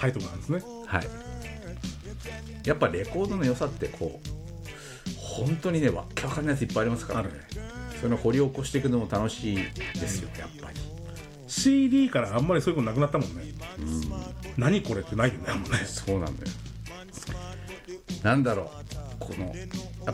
タイトルなんですね。 はい。やっぱレコードの良さってこう本当にねわけわかんないやついっぱいありますからね。それを掘り起こしていくのも楽しいですよ、やっぱり。 CD からあんまりそういうことなくなったもんね。何これってないよね、もうね。 そうなんだよ。なんだろう、このやっぱ